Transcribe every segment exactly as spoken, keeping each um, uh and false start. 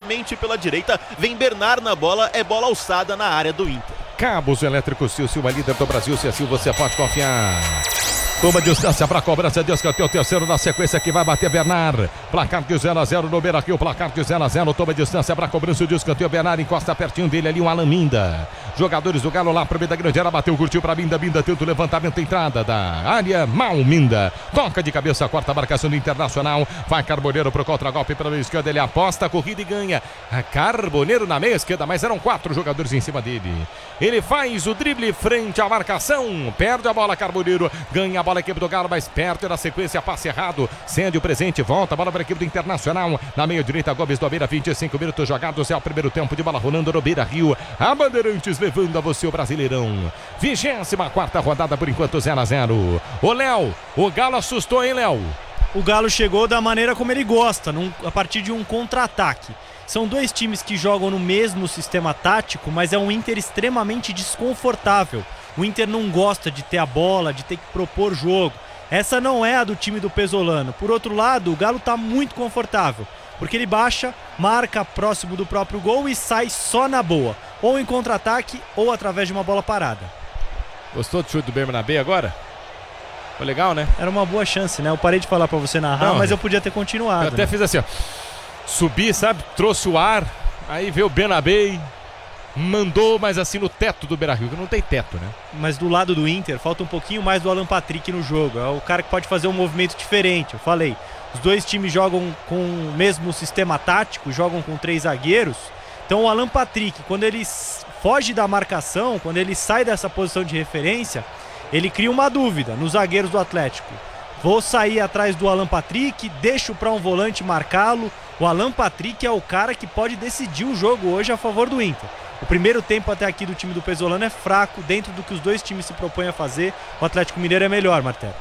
somente pela direita. Vem Bernard na bola, é bola alçada na área do Inter. Cabos elétricos Sil Silva, líder do Brasil. Se assim você pode confiar. Toma distância para a cobrança de escanteio, o terceiro na sequência que vai bater Bernard. Placar de zero a zero no Beira-Rio, placar de zero a zero. Toma distância para a cobrança de escanteio. Bernard encosta pertinho dele ali, um Alan Minda. Jogadores do Galo lá para o meio da grande área, bateu, curtiu para Minda. Minda tenta o levantamento, entrada da área. Mal Minda. Toca de cabeça, quarta marcação do Internacional. Vai Carboneiro para o contra-golpe pela meia esquerda. Ele aposta, corrida e ganha. A Carboneiro na meia esquerda, mas eram quatro jogadores em cima dele. Ele faz o drible frente à marcação. Perde a bola, Carboneiro. Ganha a bola. Bola a equipe do Galo, mais perto na sequência, passe errado, cede o presente, volta a bola para a equipe do Internacional, na meia direita, Gomes do Beira, vinte e cinco minutos jogados, é o primeiro tempo de bola rolando no Beira-Rio, a Bandeirantes levando a você o Brasileirão, vigésima quarta rodada por enquanto, zero a zero. Ô Léo, o Galo assustou, hein, Léo? O Galo chegou da maneira como ele gosta, num, a partir de um contra-ataque. São dois times que jogam no mesmo sistema tático, mas é um Inter extremamente desconfortável. O Inter não gosta de ter a bola, de ter que propor jogo. Essa não é a do time do Pesolano. Por outro lado, o Galo está muito confortável, porque ele baixa, marca próximo do próprio gol e sai só na boa. Ou em contra-ataque, ou através de uma bola parada. Gostou do chute do Bernabé agora? Foi legal, né? Era uma boa chance, né? Eu parei de falar para você narrar, não, mas eu podia ter continuado. Eu até né? fiz assim, ó. Subi, sabe? Trouxe o ar, aí veio o Bernabé, mandou, mas assim no teto do Beira-Rio, que não tem teto, né? Mas do lado do Inter, falta um pouquinho mais do Alan Patrick no jogo. É o cara que pode fazer um movimento diferente, eu falei. Os dois times jogam com o mesmo sistema tático, jogam com três zagueiros. Então o Alan Patrick, quando ele foge da marcação, quando ele sai dessa posição de referência, ele cria uma dúvida nos zagueiros do Atlético. Vou sair atrás do Alan Patrick, deixo para um volante marcá-lo. O Alan Patrick é o cara que pode decidir o jogo hoje a favor do Inter. O primeiro tempo até aqui do time do Pesolano é fraco, dentro do que os dois times se propõem a fazer. O Atlético Mineiro é melhor, Martelo.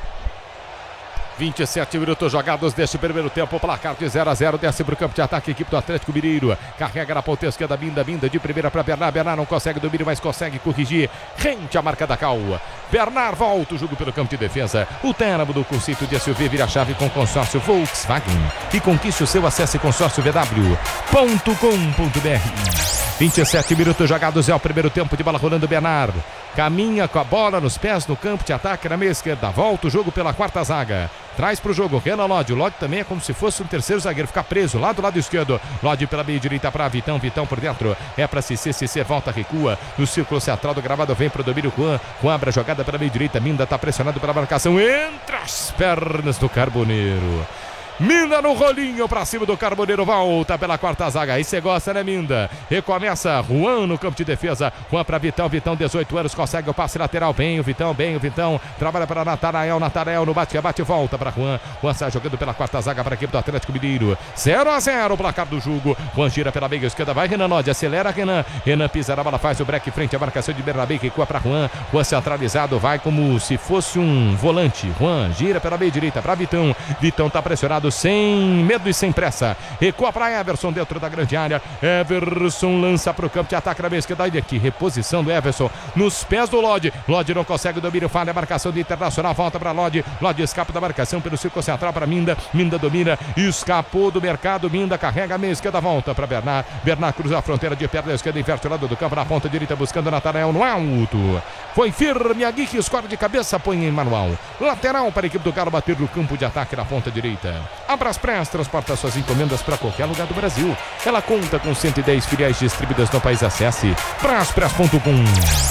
vinte e sete minutos jogados deste primeiro tempo, placar de zero a zero, desce para o campo de ataque, equipe do Atlético Mineiro, carrega na ponta esquerda, Minda, Minda de primeira para Bernard, Bernard não consegue domínio, mas consegue corrigir, rente a marca da Cal, Bernard volta o jogo pelo campo de defesa, o término do conceito de S U V vira chave com consórcio Volkswagen, e conquiste o seu, acesse consórcio v w ponto com ponto b r. vinte e sete minutos jogados, é o primeiro tempo de bola rolando, Bernard caminha com a bola nos pés no campo de ataque na meia esquerda, volta o jogo pela quarta zaga, traz para o jogo Renan Lodge, o Lodge também é como se fosse um terceiro zagueiro, fica preso lá do lado esquerdo, Lodge pela meia direita para Vitão, Vitão por dentro, é para Cissé, Cissé volta, recua, no círculo central do gramado vem para o domínio Juan, Juan abre a jogada pela meia direita, Minda está pressionado pela marcação, entre as pernas do Carboneiro. Minda no rolinho pra cima do Carboneiro, volta pela quarta zaga, aí você gosta, né, Minda? Recomeça Juan no campo de defesa, Juan pra Vitão, Vitão dezoito anos, consegue o passe lateral, bem o Vitão, bem o Vitão, trabalha para Natanael, Natanael no bate-bate, volta para Juan, Juan sai jogando pela quarta zaga para a equipe do Atlético Mineiro, zero a zero o placar do jogo, Juan gira pela meia esquerda, vai Renan Lodge, acelera Renan, Renan pisa na bola, faz o break frente à marcação de Bernabé, recua para Juan, Juan centralizado, vai como se fosse um volante, Juan gira pela meia direita para Vitão, Vitão tá pressionado, sem medo e sem pressa, recua para Everson dentro da grande área, Everson lança para o campo de ataque na meia esquerda, olha aqui, reposição do Everson nos pés do Lodge, Lodge não consegue o domínio, falha a marcação do Internacional, volta para Lodge, Lodge escapa da marcação pelo círculo central para Minda, Minda domina, escapou do mercado, Minda carrega a meia esquerda, volta para Bernard, Bernard cruza a fronteira de perna esquerda, inverte o lado do campo, na ponta direita buscando Natanael no alto, foi firme, a Guique escorre de cabeça, põe em manual, lateral para a equipe do Galo bater no campo de ataque na ponta direita. Abra Press transporta suas encomendas para qualquer lugar do Brasil. Ela conta com cento e dez filiais distribuídas no país. Acesse braspress ponto com.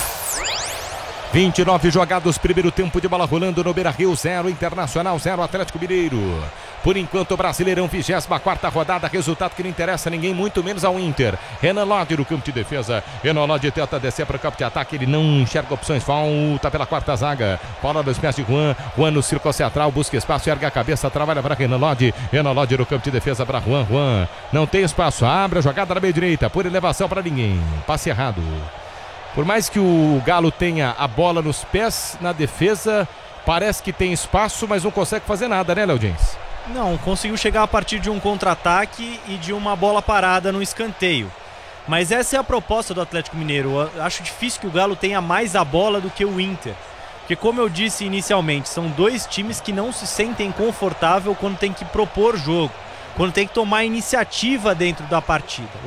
vinte e nove jogados, primeiro tempo de bola rolando no Beira-Rio, zero Internacional, zero Atlético Mineiro. Por enquanto, o Brasileirão, vigésima quarta rodada, resultado que não interessa a ninguém, muito menos ao Inter. Renan Lodge no campo de defesa, Renan Lodge tenta descer para o campo de ataque, ele não enxerga opções, volta pela quarta zaga, bola dos pés de Juan, Juan no círculo central, busca espaço, erga a cabeça, trabalha para Renan Lodge, Renan Lodge no campo de defesa para Juan, Juan não tem espaço, abre a jogada na meia direita, por elevação para ninguém, passe errado. Por mais que o Galo tenha a bola nos pés na defesa, parece que tem espaço, mas não consegue fazer nada, né, Léo Jens? Não, conseguiu chegar a partir de um contra-ataque e de uma bola parada no escanteio. Mas essa é a proposta do Atlético Mineiro. Eu acho difícil que o Galo tenha mais a bola do que o Inter. Porque, como eu disse inicialmente, são dois times que não se sentem confortável quando tem que propor jogo, quando tem que tomar iniciativa dentro da partida.